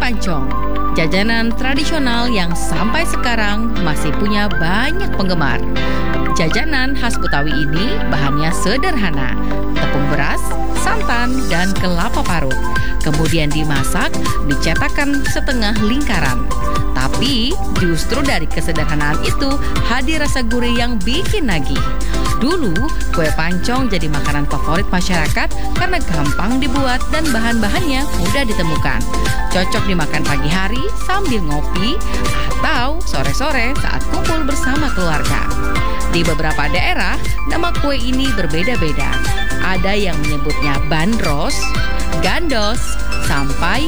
pancong, jajanan tradisional yang sampai sekarang masih punya banyak penggemar. Jajanan khas Betawi ini bahannya sederhana, tepung beras, santan, dan kelapa parut. Kemudian dimasak, dicetakkan setengah lingkaran. Tapi justru dari kesederhanaan itu hadir rasa gurih yang bikin nagih. Dulu, kue pancong jadi makanan favorit masyarakat karena gampang dibuat dan bahan-bahannya mudah ditemukan. Cocok dimakan pagi hari sambil ngopi atau sore-sore saat kumpul bersama keluarga. Di beberapa daerah, nama kue ini berbeda-beda. Ada yang menyebutnya bandros, gandos, sampai